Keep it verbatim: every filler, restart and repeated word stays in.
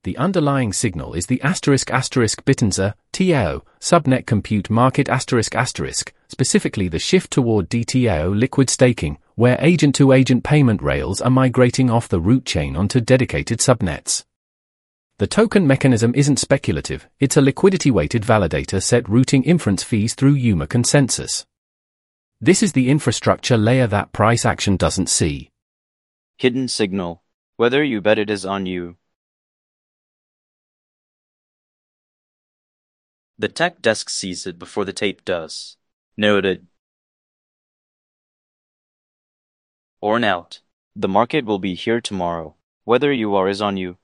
The underlying signal is the asterisk asterisk Bittenzer, T A O, subnet compute market asterisk asterisk, specifically the shift toward D T A O liquid staking, where agent-to-agent payment rails are migrating off the root chain onto dedicated subnets. The token mechanism isn't speculative, it's a liquidity-weighted validator set routing inference fees through U M A consensus. This is the infrastructure layer that price action doesn't see. Hidden signal. Whether you bet it is on you. The tech desk sees it before the tape does. Noted. Orn out. The market will be here tomorrow. Whether you are is on you.